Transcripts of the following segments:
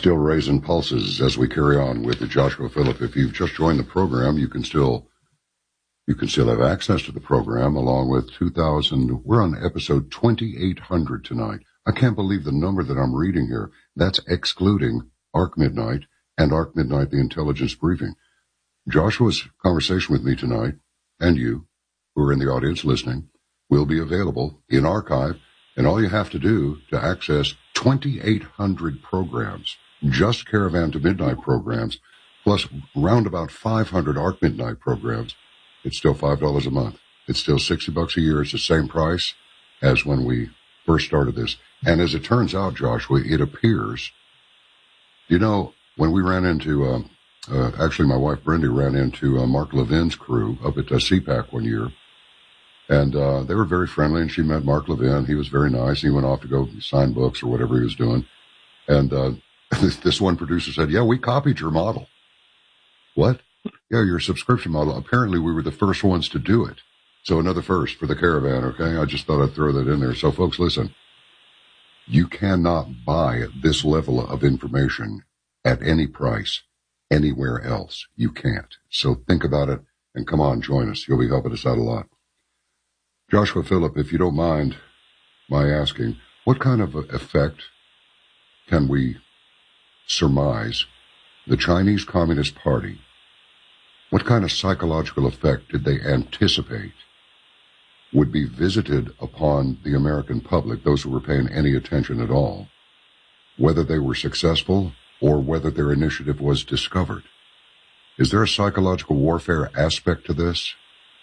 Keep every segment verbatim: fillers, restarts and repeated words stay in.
Still raising pulses as we carry on with Joshua Phillip. If you've just joined the program, you can still you can still have access to the program along with two thousand. We're on episode twenty-eight hundred tonight. I can't believe the number that I'm reading here. That's excluding Arc Midnight and Arc Midnight, the intelligence briefing. Joshua's conversation with me tonight, and you, who are in the audience listening, will be available in archive, and all you have to do to access twenty-eight hundred programs, just Caravan to Midnight programs, plus round about five hundred Arc Midnight programs, it's still five dollars a month. It's still sixty bucks a year. It's the same price as when we first started this. And as it turns out, Joshua, it appears, you know, when we ran into, uh, uh, actually my wife Brenda ran into uh, Mark Levin's crew up at uh, C PAC one year. And uh, they were very friendly, and she met Mark Levin. He was very nice. He went off to go sign books or whatever he was doing. And uh, this one producer said, yeah, we copied your model. What? Yeah, your subscription model. Apparently, we were the first ones to do it. So another first for the Caravan, okay? I just thought I'd throw that in there. So, folks, listen. You cannot buy this level of information at any price anywhere else. You can't. So think about it, and come on, join us. You'll be helping us out a lot. Joshua Phillip, if you don't mind my asking, what kind of effect can we surmise the Chinese Communist Party, what kind of psychological effect did they anticipate would be visited upon the American public, those who were paying any attention at all, whether they were successful or whether their initiative was discovered? Is there a psychological warfare aspect to this?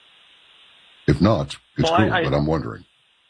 If not, it's well, cool, I, I, but I'm wondering.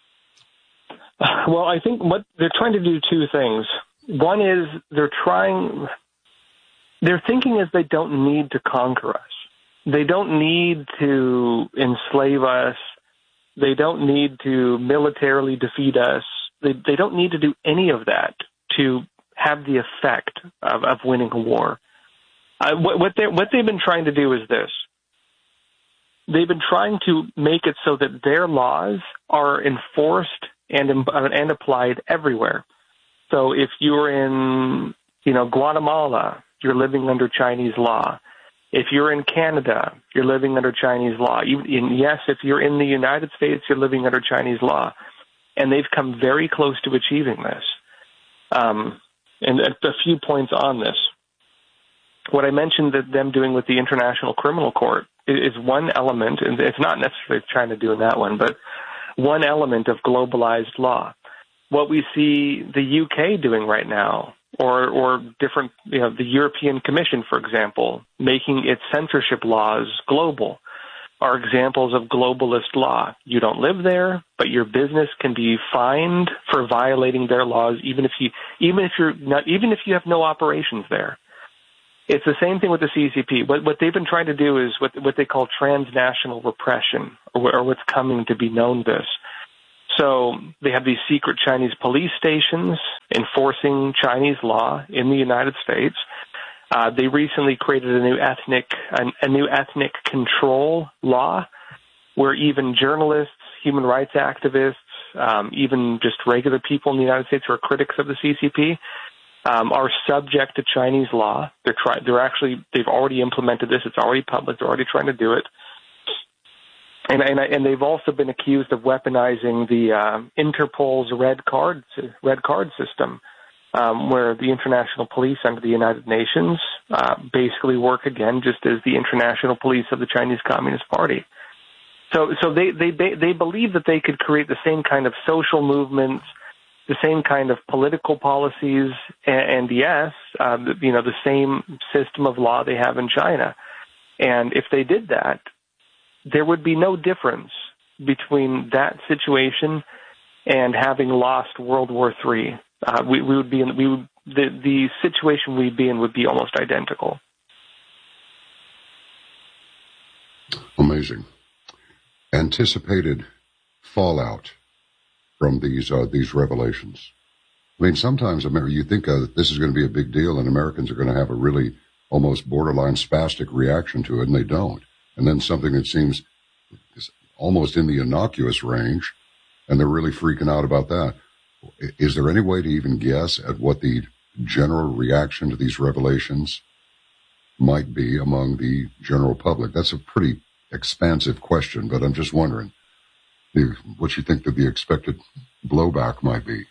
Well, I think what they're trying to do two things. One is they're trying, their thinking is they don't need to conquer us. They don't need to enslave us. They don't need to militarily defeat us. They, they don't need to do any of that to have the effect of, of winning a war. Uh, what, what, what they've been trying to do is this. They've been trying to make it so that their laws are enforced and and applied everywhere. So if you're in, you know, Guatemala, you're living under Chinese law. If you're in Canada, you're living under Chinese law. Even in, yes, if you're in the United States, you're living under Chinese law. And they've come very close to achieving this. Um, and a, a few points on this. What I mentioned that them doing with the International Criminal Court is one element, and it's not necessarily China doing that one, but one element of globalized law. What we see the U K doing right now, or or different, you know, the European Commission, for example, making its censorship laws global, are examples of globalist law. You don't live there, but your business can be fined for violating their laws, even if you even if you're not even if you have no operations there. It's the same thing with the C C P. What, what they've been trying to do is what, what they call transnational repression, or, or what's coming to be known this. So they have these secret Chinese police stations enforcing Chinese law in the United States. Uh, they recently created a new ethnic a, a new ethnic control law, where even journalists, human rights activists, um, even just regular people in the United States who are critics of the C C P, Um, are subject to Chinese law. They're try- They're actually they've already implemented this. It's already public. They're already trying to do it, and and, and they've also been accused of weaponizing the uh, Interpol's red card red card system, um, where the international police under the United Nations uh, basically work again just as the international police of the Chinese Communist Party. So so they they they believe that they could create the same kind of social movements, the same kind of political policies, and, and yes, um, you know, the same system of law they have in China. And if they did that, there would be no difference between that situation and having lost World War Three. Uh, we, we would be in, we would, the, the situation we'd be in would be almost identical. Amazing. Anticipated fallout from these uh, these revelations. I mean, sometimes you think uh, that this is going to be a big deal and Americans are going to have a really almost borderline spastic reaction to it, and they don't. And then something that seems almost in the innocuous range, and they're really freaking out about that. Is there any way to even guess at what the general reaction to these revelations might be among the general public? That's a pretty expansive question, but I'm just wondering if, what you think that the expected blowback might be.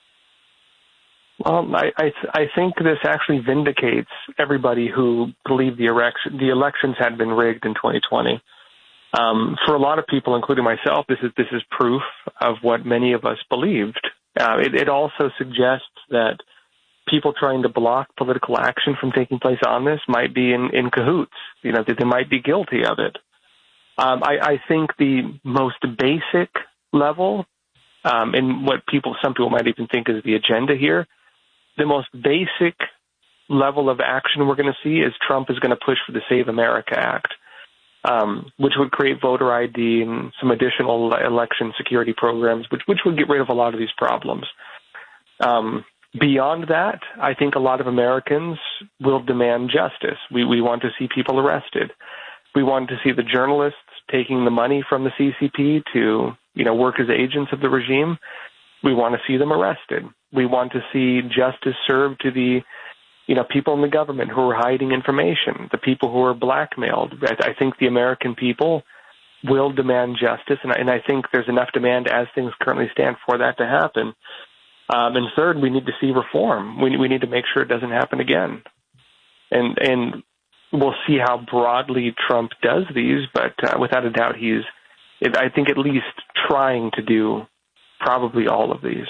Well, I, I, I think this actually vindicates everybody who believed the election, the elections had been rigged in twenty twenty. Um, for a lot of people, including myself, this is this is proof of what many of us believed. Uh, it, it also suggests that people trying to block political action from taking place on this might be in, in cahoots. You know, that they might be guilty of it. Um, I, I think the most basic level, um, and what people, some people might even think is the agenda here, the most basic level of action we're going to see is Trump is going to push for the Save America Act. Um, which would create voter I D and some additional election security programs, which which would get rid of a lot of these problems. Um, beyond that, I think a lot of Americans will demand justice. We we want to see people arrested. We want to see the journalists taking the money from the C C P to, you know, work as agents of the regime. We want to see them arrested. We want to see justice served to the you know, people in the government who are hiding information, the people who are blackmailed. I think the American people will demand justice, and I, and I think there's enough demand as things currently stand for that to happen. Um, and third, we need to see reform. We, we need to make sure it doesn't happen again. And and we'll see how broadly Trump does these, but uh, without a doubt, he's, I think, at least trying to do probably all of these.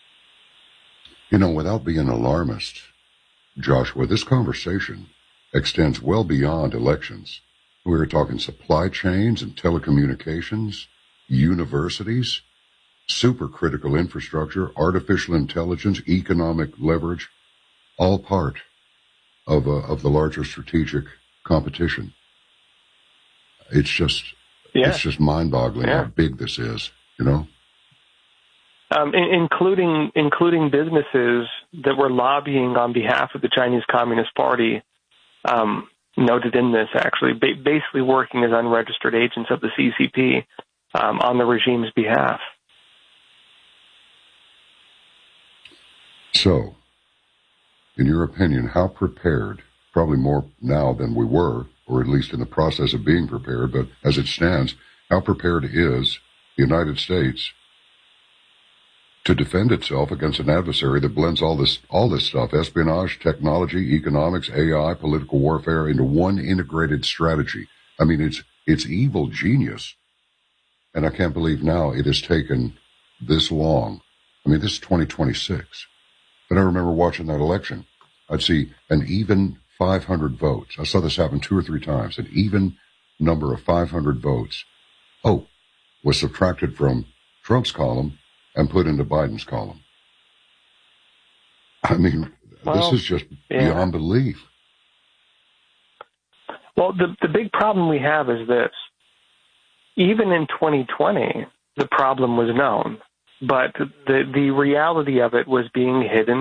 You know, without being alarmist, Joshua, this conversation extends well beyond elections. We're talking supply chains and telecommunications, universities, supercritical infrastructure, artificial intelligence, economic leverage, all part of uh, of the larger strategic competition. It's just yeah. it's just mind-boggling yeah. how big this is, you know. Um, in, including including businesses that were lobbying on behalf of the Chinese Communist Party, um, noted in this, actually, ba- basically working as unregistered agents of the C C P um, on the regime's behalf. So, in your opinion, how prepared, probably more now than we were, or at least in the process of being prepared, but as it stands, how prepared is the United States to defend itself against an adversary that blends all this all this stuff, espionage, technology, economics, A I, political warfare, into one integrated strategy? I mean, it's it's evil genius. And I can't believe now it has taken this long. I mean, this is twenty twenty-six. But I remember watching that election. I'd see an even five hundred votes. I saw this happen two or three times. An even number of five hundred votes, oh, was subtracted from Trump's column and put into Biden's column. I mean, well, this is just yeah. beyond belief. Well, the the big problem we have is this. Even in twenty twenty, the problem was known, but the the reality of it was being hidden